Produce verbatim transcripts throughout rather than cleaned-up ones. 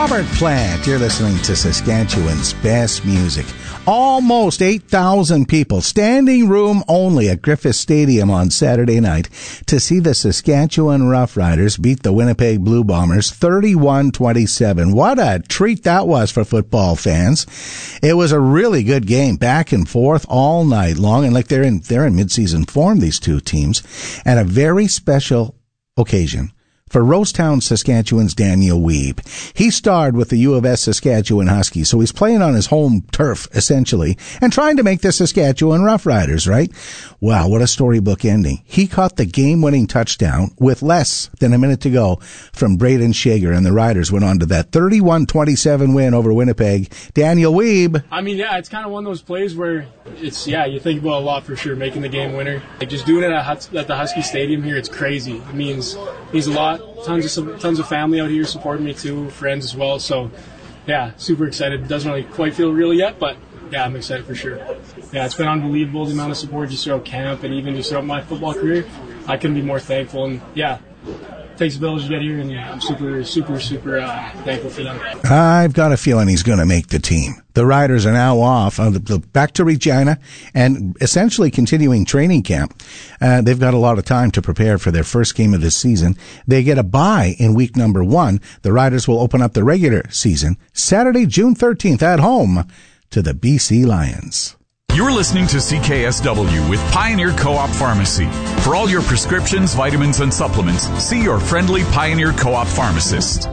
Robert Plant, you're listening to Saskatchewan's best music. Almost eight thousand people, standing room only at Griffith Stadium on Saturday night to see the Saskatchewan Roughriders beat the Winnipeg Blue Bombers thirty-one twenty-seven. What a treat that was for football fans. It was a really good game, back and forth all night long, and like they're in they're in mid-season form, these two teams, and a very special occasion for Rosetown, Saskatchewan's Daniel Wiebe. He starred with the U of S Saskatchewan Huskies, so he's playing on his home turf, essentially, and trying to make the Saskatchewan Roughriders, right? Wow, what a storybook ending. He caught the game-winning touchdown with less than a minute to go from Braden Shager, and the Riders went on to that thirty-one twenty-seven win over Winnipeg. Daniel Wiebe. I mean, yeah, it's kind of one of those plays where it's, yeah, you think about a lot for sure, making the game winner. Like, just doing it at, Hus- at the Husky Stadium here, it's crazy. It means, means a lot. Tons of tons of family out here supporting me too, friends as well. So, yeah, super excited. Doesn't really quite feel real yet, but yeah, I'm excited for sure. Yeah, it's been unbelievable, the amount of support just throughout camp and even just throughout my football career. I couldn't be more thankful, and yeah, it takes a village to get here, and yeah, I'm super, super, super uh, thankful for them. I've got a feeling he's going to make the team. The Riders are now off, uh, back to Regina, and essentially continuing training camp. Uh, they've got a lot of time to prepare for their first game of the season. They get a bye in week number one. The Riders will open up the regular season Saturday, June thirteenth at home to the B C Lions. You're listening to C K S W with Pioneer Co-op Pharmacy. For all your prescriptions, vitamins, and supplements, see your friendly Pioneer Co-op pharmacist.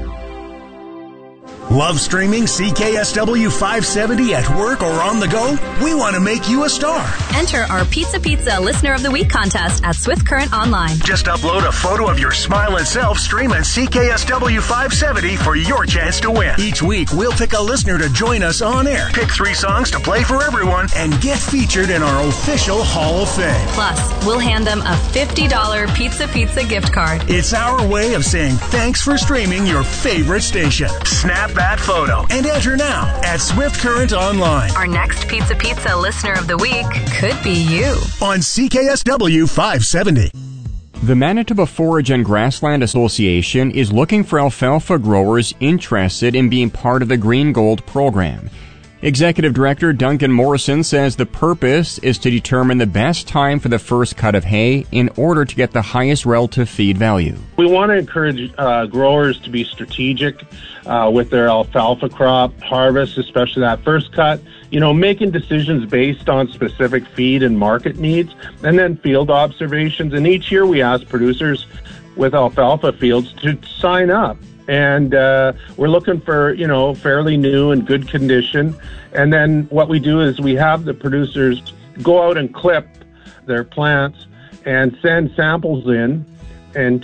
Love streaming C K S W five seventy at work or on the go? We want to make you a star. Enter our Pizza Pizza Listener of the Week contest at Swift Current Online. Just upload a photo of your smiling self, stream at C K S W five seventy for your chance to win. Each week, we'll pick a listener to join us on air, pick three songs to play for everyone, and get featured in our official Hall of Fame. Plus, we'll hand them a fifty dollars Pizza Pizza gift card. It's our way of saying thanks for streaming your favorite station. Snap that photo and enter now at Swift Current Online. Our next Pizza Pizza Listener of the Week could be you. On C K S W five seventy. The Manitoba Forage and Grassland Association is looking for alfalfa growers interested in being part of the Green Gold program. Executive Director Duncan Morrison says the purpose is to determine the best time for the first cut of hay in order to get the highest relative feed value. We want to encourage uh, growers to be strategic uh, with their alfalfa crop harvest, especially that first cut. You know, making decisions based on specific feed and market needs, and then field observations. And each year we ask producers with alfalfa fields to sign up. And uh, we're looking for, you know, fairly new and good condition. And then what we do is we have the producers go out and clip their plants and send samples in and